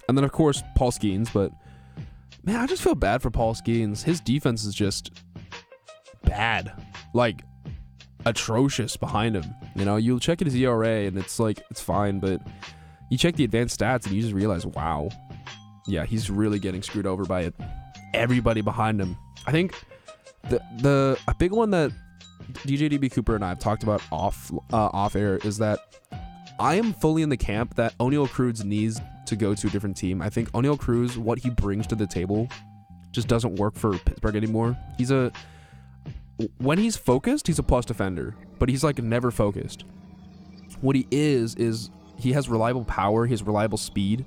And then, of course, Paul Skeens. But, man, I just feel bad for Paul Skeens. His defense is just bad. Like, atrocious behind him. You know, you'll check his ERA, and it's like, it's fine. But you check the advanced stats, and you just realize, wow. Yeah, he's really getting screwed over by everybody behind him. I think a big one that DJ DB Cooper and I have talked about off air is that I am fully in the camp that Oneil Cruz needs to go to a different team. I think Oneil Cruz, what he brings to the table, just doesn't work for Pittsburgh anymore. When he's focused, he's a plus defender, but he's like never focused. What he is he has reliable power, he has reliable speed.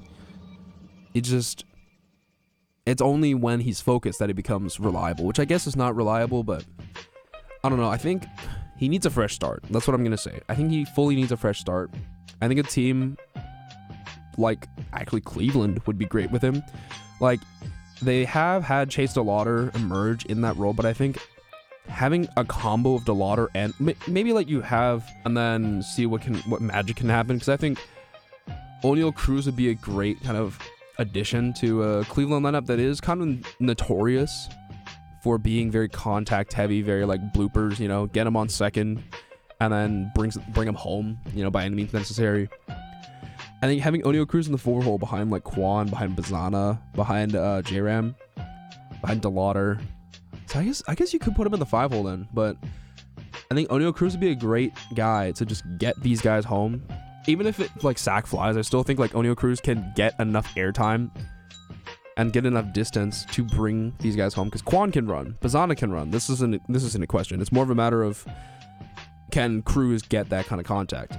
It's only when he's focused that he becomes reliable, which I guess is not reliable, but I don't know. I think he needs a fresh start. That's what I'm going to say. I think he fully needs a fresh start. I think a team like actually Cleveland would be great with him. Like, they have had Chase DeLauder emerge in that role, but I think having a combo of DeLauder and maybe like you have, and then see what magic can happen, because I think Oneil Cruz would be a great kind of addition to a Cleveland lineup that is kind of notorious for being very contact heavy, very like bloopers, you know, get him on second and then bring him home, you know, by any means necessary. I think having Oneil Cruz in the 4-hole behind like Quan, behind Bazana, behind J-Ram, behind DeLauder. So I guess you could put him in the 5-hole then, but I think Oneil Cruz would be a great guy to just get these guys home. Even if it like sack flies, I still think like Oneil Cruz can get enough airtime and get enough distance to bring these guys home, because Quan can run, Bazana can run. This isn't a question. It's more of a matter of, can Cruz get that kind of contact?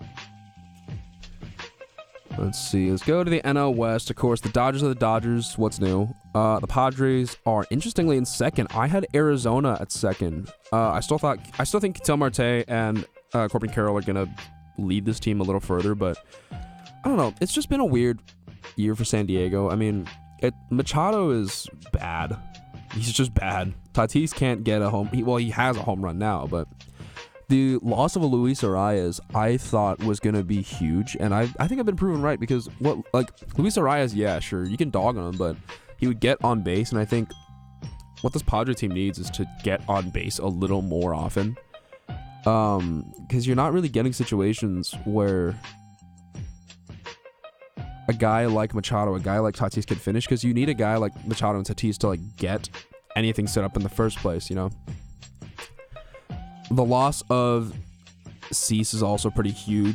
Let's see. Let's go to the NL West. Of course, the Dodgers are the Dodgers. What's new? The Padres are interestingly in second. I had Arizona at second. I still think Ketel Marte and Corbin Carroll are gonna lead this team a little further, but I don't know. It's just been a weird year for San Diego. I mean, Machado is bad. He's just bad. Tatis can't get a home. He has a home run now, but the loss of a Luis Arias, I thought was going to be huge, and I think I've been proven right, because Luis Arias, yeah, sure, you can dog on him, but he would get on base, and I think what this Padre team needs is to get on base a little more often, because you're not really getting situations where a guy like Machado, a guy like Tatis can finish, because you need a guy like Machado and Tatis to like get anything set up in the first place, you know? The loss of Cease is also pretty huge.